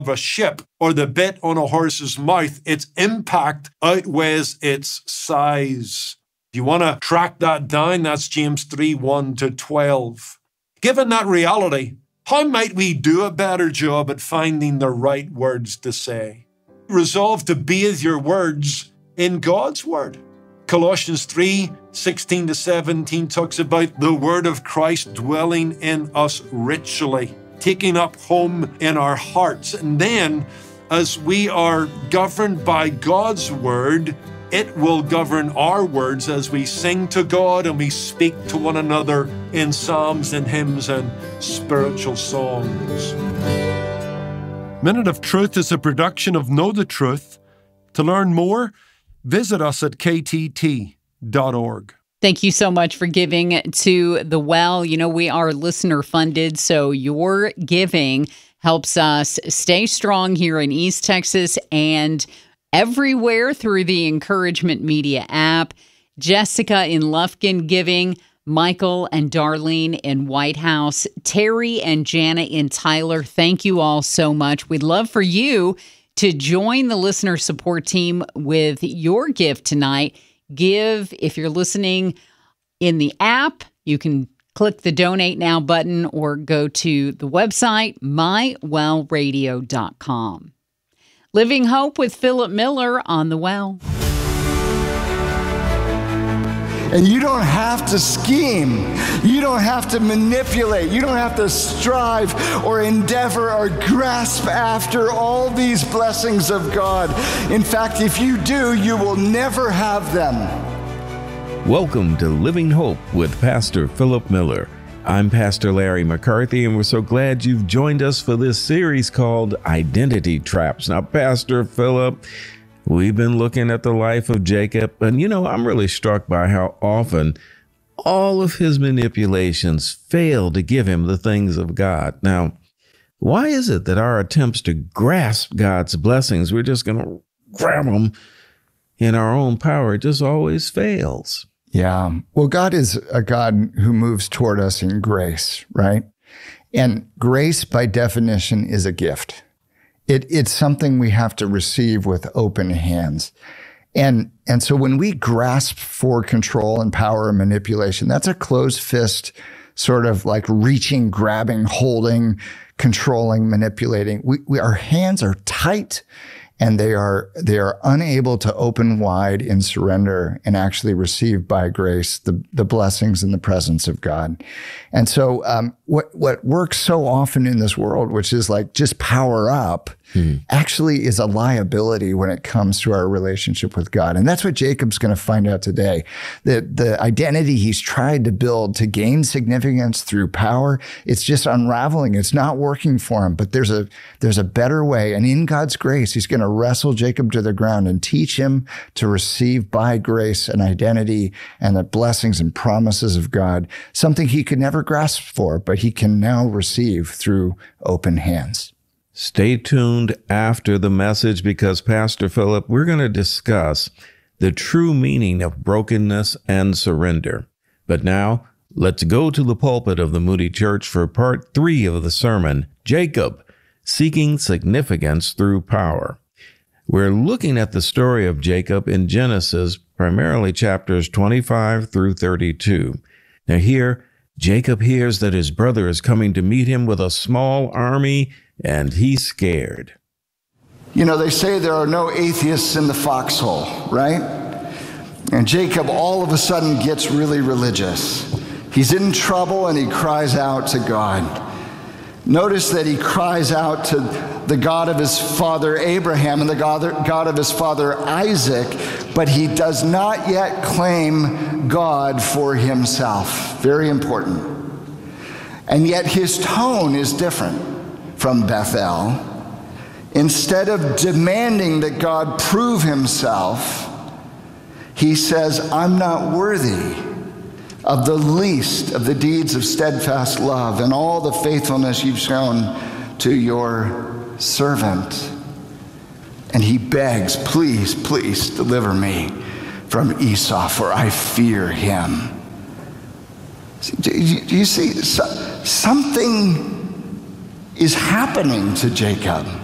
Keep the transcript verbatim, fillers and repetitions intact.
of a ship or the bit on a horse's mouth, its impact outweighs its size. If you want to track that down, that's James three, one to twelve. Given that reality, how might we do a better job at finding the right words to say? Resolve to bathe your words in God's word. Colossians three, sixteen to seventeen talks about the word of Christ dwelling in us richly, taking up home in our hearts. And then, as we are governed by God's word, it will govern our words as we sing to God and we speak to one another in psalms and hymns and spiritual songs. Minute of Truth is a production of Know the Truth. To learn more, visit us at k t t dot org. Thank you so much for giving to The Well. You know, we are listener funded, so your giving helps us stay strong here in East Texas and everywhere through the Encouragement Media app. Jessica in Lufkin giving, Michael and Darlene in White House, Terry and Jana in Tyler. Thank you all so much. We'd love for you to join the listener support team with your gift tonight. Give, if you're listening in the app, you can click the Donate Now button or go to the website, my well radio dot com. Living Hope with Philip Miller on The Well. And you don't have to scheme. You don't have to manipulate. You don't have to strive or endeavor or grasp after all these blessings of God. In fact, if you do, you will never have them. Welcome to Living Hope with Pastor Philip Miller. I'm Pastor Larry McCarthy, and we're so glad you've joined us for this series called Identity Traps. Now, Pastor Philip, we've been looking at the life of Jacob, and you know, I'm really struck by how often all of his manipulations fail to give him the things of God. Now, why is it that our attempts to grasp God's blessings, we're just going to grab them in our own power, it just always fails? Yeah. Well, God is a God who moves toward us in grace, right? And grace, by definition, is a gift. It, it's something we have to receive with open hands. And, and so when we grasp for control and power and manipulation, that's a closed fist, sort of like reaching, grabbing, holding, controlling, manipulating. We, we, our hands are tight, and they are they are unable to open wide in surrender and actually receive by grace the, the blessings and the presence of God. And so um, what what works so often in this world, which is like just power up, hmm. actually is a liability when it comes to our relationship with God. And that's what Jacob's going to find out today. That the identity he's tried to build to gain significance through power, it's just unraveling. It's not working for him. But there's a there's a better way. And in God's grace, he's going to wrestle Jacob to the ground and teach him to receive by grace an identity and the blessings and promises of God, something he could never grasp for, but he can now receive through open hands. Stay tuned after the message because, Pastor Philip, we're going to discuss the true meaning of brokenness and surrender. But now, let's go to the pulpit of the Moody Church for part three of the sermon, Jacob, Seeking Significance Through Power. We're looking at the story of Jacob in Genesis, primarily chapters twenty-five through thirty-two. Now here, Jacob hears that his brother is coming to meet him with a small army, and he's scared. You know, they say there are no atheists in the foxhole, right? And Jacob all of a sudden gets really religious. He's in trouble and he cries out to God. Notice that he cries out to the God of his father Abraham and the God of his father Isaac, but he does not yet claim God for himself. Very important. And yet his tone is different from Bethel. Instead of demanding that God prove himself, he says, I'm not worthy of the least of the deeds of steadfast love and all the faithfulness you've shown to your servant. And he begs, please, please deliver me from Esau, for I fear him. Do you see? Something is happening to Jacob.